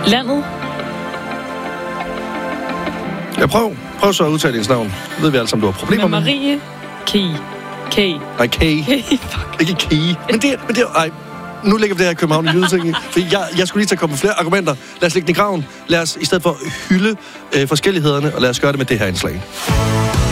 Landet. Jeg prøv så at udtale ens navn. Det ved vi alle sammen, du har problemer med. Marie Key. Nej, Kay. Ikke Key. Men det ej. Nu lægger vi det her i København i Jydeting. For jeg skulle lige til at komme med flere argumenter. Lad os lægge den i graven. Lad os i stedet for hylde forskellighederne, og lad os gøre det med det her indslag.